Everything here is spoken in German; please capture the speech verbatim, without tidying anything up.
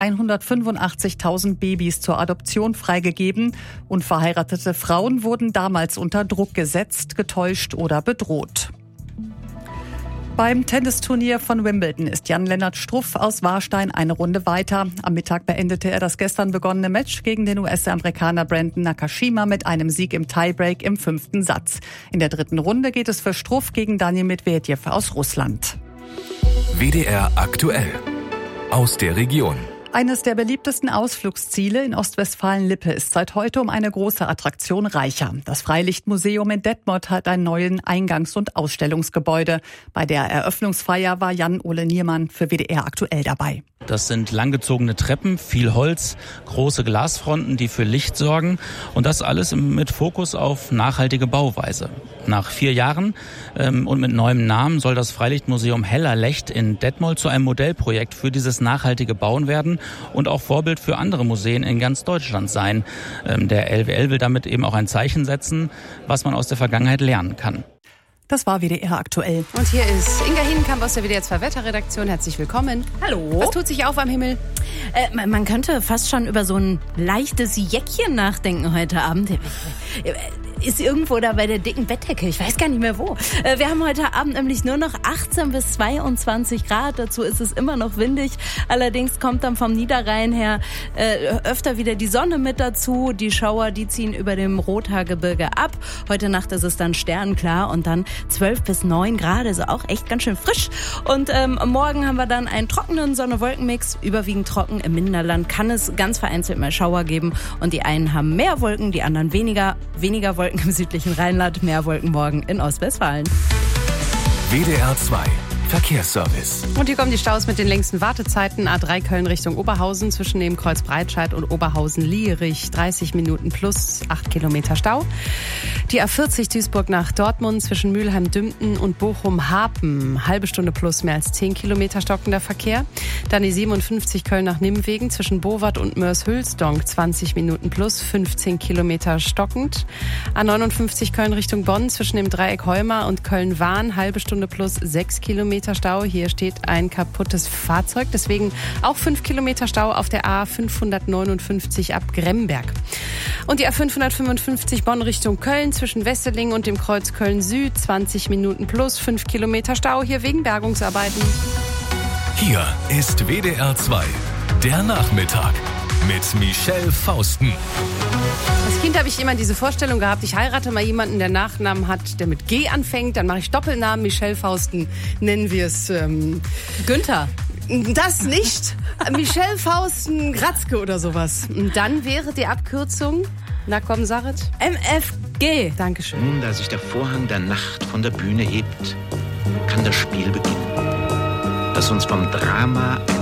hundertfünfundachtzigtausend Babys zur Adoption freigegeben. Unverheiratete Frauen wurden damals unter Druck gesetzt, getäuscht oder bedroht. Beim Tennisturnier von Wimbledon ist Jan-Lennart Struff aus Warstein eine Runde weiter. Am Mittag beendete er das gestern begonnene Match gegen den U S-Amerikaner Brandon Nakashima mit einem Sieg im Tiebreak im fünften Satz. In der dritten Runde geht es für Struff gegen Daniil Medvedev aus Russland. W D R aktuell aus der Region. Eines der beliebtesten Ausflugsziele in Ostwestfalen-Lippe ist seit heute um eine große Attraktion reicher. Das Freilichtmuseum in Detmold hat einen neuen Eingangs- und Ausstellungsgebäude. Bei der Eröffnungsfeier war Jan-Ole Niermann für W D R aktuell dabei. Das sind langgezogene Treppen, viel Holz, große Glasfronten, die für Licht sorgen. Und das alles mit Fokus auf nachhaltige Bauweise. Nach vier Jahren ähm, und mit neuem Namen soll das Freilichtmuseum Hellerlecht in Detmold zu einem Modellprojekt für dieses nachhaltige Bauen werden und auch Vorbild für andere Museen in ganz Deutschland sein. Ähm, der L W L will damit eben auch ein Zeichen setzen, was man aus der Vergangenheit lernen kann. Das war W D R aktuell. Und hier ist Inga Hienkamp aus der W D R zwei Wetterredaktion. Herzlich willkommen. Hallo. Was tut sich auf am Himmel? Äh, man, man könnte fast schon über so ein leichtes Jäckchen nachdenken heute Abend. Ist irgendwo da bei der dicken Bettdecke. Ich weiß gar nicht mehr wo. Äh, wir haben heute Abend nämlich nur noch achtzehn bis zweiundzwanzig Grad. Dazu ist es immer noch windig. Allerdings kommt dann vom Niederrhein her äh, öfter wieder die Sonne mit dazu. Die Schauer, die ziehen über dem Rothaargebirge ab. Heute Nacht ist es dann sternklar und dann zwölf bis neun Grad. Also auch echt ganz schön frisch. Und ähm, morgen haben wir dann einen trockenen Sonne-Wolken-Mix. Überwiegend trocken. Im Minderland kann es ganz vereinzelt mal Schauer geben. Und die einen haben mehr Wolken, die anderen weniger. Weniger Wolken im südlichen Rheinland, mehr Wolken morgen in Ostwestfalen. W D R zwei Verkehrsservice. Und hier kommen die Staus mit den längsten Wartezeiten. A drei Köln Richtung Oberhausen zwischen dem Kreuz Breitscheid und Oberhausen-Lierich. dreißig Minuten plus acht Kilometer Stau. Die A vierzig Duisburg nach Dortmund zwischen Mülheim-Dümpten und Bochum-Harpen. Halbe Stunde plus mehr als zehn Kilometer stockender Verkehr. Dann die siebenundfünfzig Köln nach Nimwegen zwischen Bowat und Mörs-Hülsdonk. zwanzig Minuten plus fünfzehn Kilometer stockend. A neunundfünfzig Köln Richtung Bonn zwischen dem Dreieck Heuma und Köln-Wahn. Halbe Stunde plus sechs Kilometer Stau. Hier steht ein kaputtes Fahrzeug. Deswegen auch fünf Kilometer Stau auf der A fünfhundertneunundfünfzig ab Gremberg. Und die A fünfhundertfünfundfünfzig Bonn Richtung Köln zwischen Wesseling und dem Kreuz Köln Süd. zwanzig Minuten plus fünf Kilometer Stau. Hier wegen Bergungsarbeiten. Hier ist W D R zwei, der Nachmittag mit Michelle Fausten. Als Kind habe ich immer diese Vorstellung gehabt, ich heirate mal jemanden, der Nachnamen hat, der mit G anfängt. Dann mache ich Doppelnamen, Michelle Fausten, nennen wir es ähm, Günther. Das nicht. Michelle Fausten Gratzke oder sowas. Und dann wäre die Abkürzung, na komm, Sarit. M F G. Dankeschön. Nun, da sich der Vorhang der Nacht von der Bühne hebt, kann das Spiel beginnen, das uns vom Drama